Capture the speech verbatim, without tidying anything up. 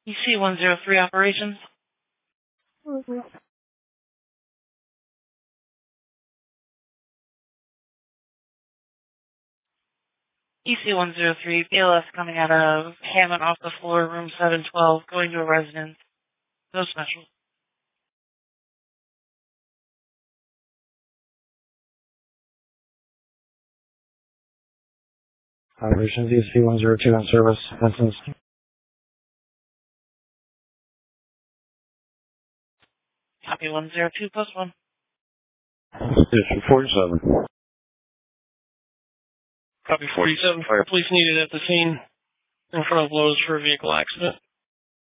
E C one zero three operations. E C one zero three, B L S coming out of Hammond off the floor, room seven twelve, going to a residence. No special. Operations E C one zero two on service. Entrance. Copy one zero two plus one. District forty-seven. Copy forty-seven. Fire police needed at the scene in front of Lowe's for a vehicle accident.